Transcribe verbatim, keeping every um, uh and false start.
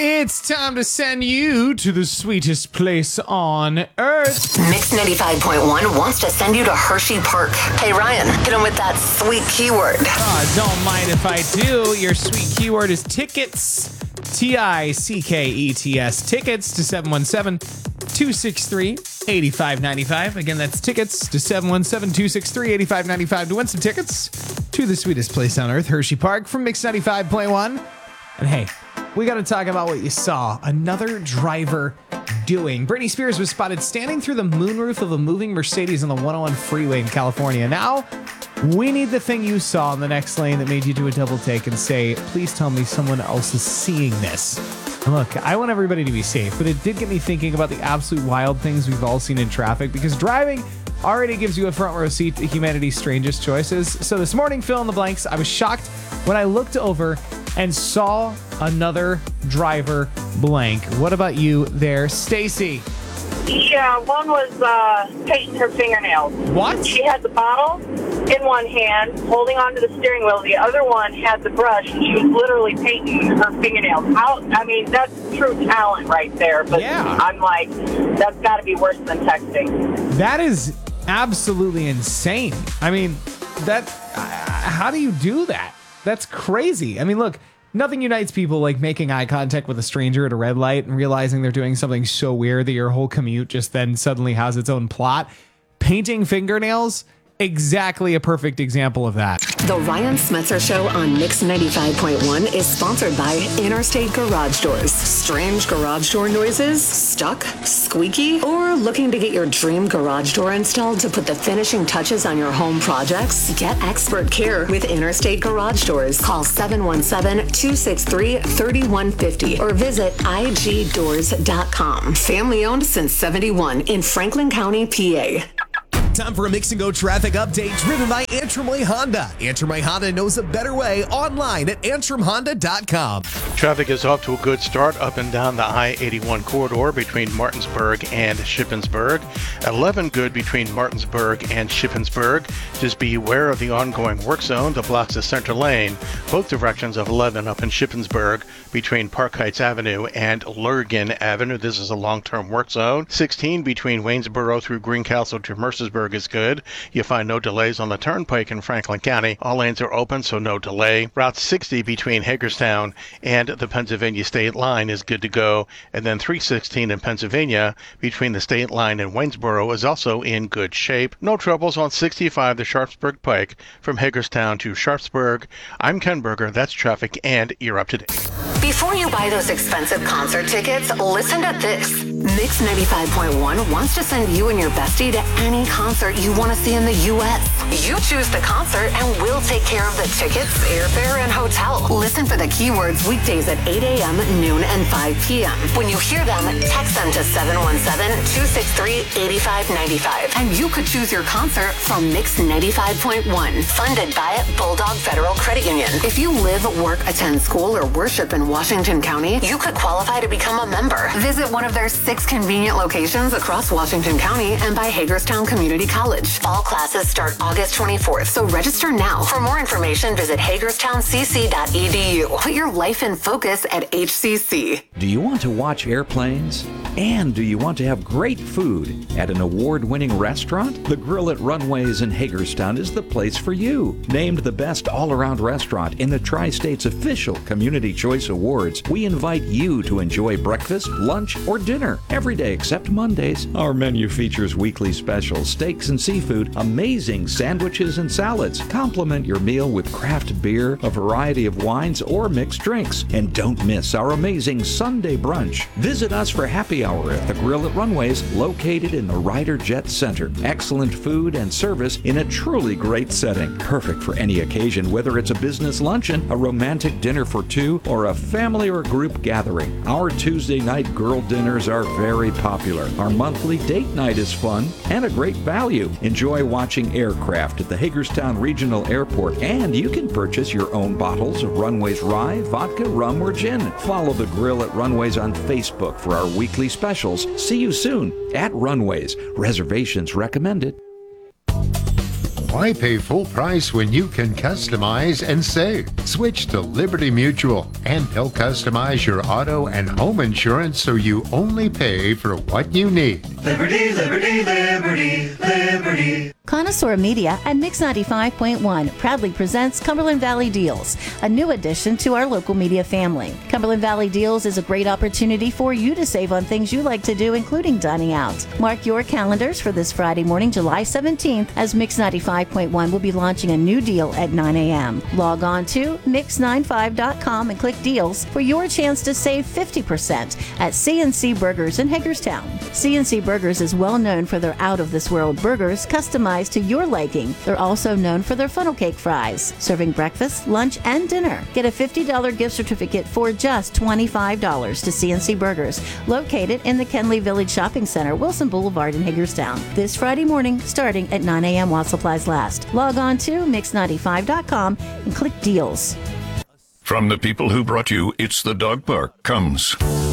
It's time to send you to the sweetest place on earth. Mix ninety-five point one wants to send you to Hershey Park. Hey, Ryan, hit him with that sweet keyword. Oh, don't mind if I do. Your sweet keyword is tickets. T I C K E T S. Tickets to seven one seven, two six three, eight five nine five. Again, that's tickets to seven one seven, two six three, eight five nine five to win some tickets to the sweetest place on earth, Hershey Park, from Mix ninety-five point one. And hey, we got to talk about what you saw another driver doing. Britney Spears was spotted standing through the moonroof of a moving Mercedes on the one oh one freeway in California. Now, we need the thing you saw in the next lane that made you do a double take and say, please tell me someone else is seeing this. And look, I want everybody to be safe, but it did get me thinking about the absolute wild things we've all seen in traffic, because driving already gives you a front row seat to humanity's strangest choices. So this morning, fill in the blanks, I was shocked when I looked over and saw another driver blank. What about you there, Stacy? Yeah, one was uh, painting her fingernails. What? She had the bottle in one hand, holding onto the steering wheel. The other one had the brush, and she was literally painting her fingernails. How? I mean, that's true talent right there. But yeah. I'm like, that's got to be worse than texting. That is absolutely insane. I mean, that. Uh, how do you do that? That's crazy. I mean, look, nothing unites people like making eye contact with a stranger at a red light and realizing they're doing something so weird that your whole commute just then suddenly has its own plot. Painting fingernails, exactly a perfect example of that. The Ryan Smetzer Show on Mix ninety-five point one is sponsored by Interstate Garage Doors. Strange garage door noises? Stuck? Squeaky? Or looking to get your dream garage door installed to put the finishing touches on your home projects? Get expert care with Interstate Garage Doors. Call seven one seven, two six three, three one five zero or visit I G doors dot com. Family owned since seventy-one in Franklin County, P A. Time for a Mix and Go traffic update driven by Antrim Way Honda. Antrim Way Honda knows a better way online at antrim honda dot com. Traffic is off to a good start up and down the I eighty-one corridor between Martinsburg and Shippensburg. eleven good between Martinsburg and Shippensburg. Just be aware of the ongoing work zone that blocks the center lane, both directions of eleven up in Shippensburg between Park Heights Avenue and Lurgan Avenue. This is a long-term work zone. sixteen between Waynesboro through Greencastle to Mercersburg is good. You find no delays on the Turnpike in Franklin County. All lanes are open, so no delay. Route sixty between Hagerstown and the Pennsylvania state line is good to go. And then three sixteen in Pennsylvania between the state line and Waynesboro is also in good shape. No troubles on sixty-five, the Sharpsburg Pike from Hagerstown to Sharpsburg. I'm Ken Berger. That's traffic, and you're up to date. Before you buy those expensive concert tickets, listen to this. Mix ninety-five point one wants to send you and your bestie to any concert you want to see in the U S. You choose the concert and we'll take care of the tickets, airfare, and hotel. Listen for the keywords weekdays at eight a.m., noon, and five p.m. When you hear them, text them to seven one seven, two six three, eight five nine five. And you could choose your concert from Mix ninety-five point one, funded by Bulldog Federal Credit Union. If you live, work, attend school, or worship in Washington County, you could qualify to become a member. Visit one of their six convenient locations across Washington County and by Hagerstown Community College. Fall classes start August twenty-fourth, so register now. For more information, visit hagerstown c c dot e d u. Put your life in focus at H C C. Do you want to watch airplanes? And do you want to have great food at an award-winning restaurant? The Grill at Runways in Hagerstown is the place for you. Named the best all-around restaurant in the Tri-State's official Community Choice Awards, we invite you to enjoy breakfast, lunch, or dinner every day except Mondays. Our menu features weekly specials, steaks and seafood, amazing sandwiches and salads. Complement your meal with craft beer, a variety of wines, or mixed drinks. And don't miss our amazing Sunday brunch. Visit us for happy hour at the Grill at Runways, located in the Ryder Jet Center. Excellent food and service in a truly great setting. Perfect for any occasion, whether it's a business luncheon, a romantic dinner for two, or a family or group gathering. Our Tuesday night girl dinners are very popular. Our monthly date night is fun and a great value. Enjoy watching aircraft at the Hagerstown Regional Airport, and you can purchase your own bottles of Runways rye, vodka, rum, or gin. Follow the Grill at Runways on Facebook for our weekly specials. See you soon at Runways. Reservations recommended. Why pay full price when you can customize and save? Switch to Liberty Mutual, and they'll customize your auto and home insurance so you only pay for what you need. Liberty, Liberty, Liberty, Liberty. Connoisseur Media and Mix ninety-five point one proudly presents Cumberland Valley Deals, a new addition to our local media family. Cumberland Valley Deals is a great opportunity for you to save on things you like to do, including dining out. Mark your calendars for this Friday morning, July seventeenth, as Mix ninety-five point one will be launching a new deal at nine a.m. Log on to mix ninety-five dot com and click Deals for your chance to save fifty percent at C and C Burgers in Hagerstown. C and C Burgers is well known for their out-of-this-world burgers, customized to your liking. They're also known for their funnel cake fries, serving breakfast, lunch, and dinner. Get a fifty dollars gift certificate for just twenty-five dollars to C and C Burgers, located in the Kenley Village Shopping Center, Wilson Boulevard in Hagerstown. This Friday morning, starting at nine a.m. while supplies last. Log on to mix ninety-five dot com and click Deals. From the people who brought you It's the Dog Park comes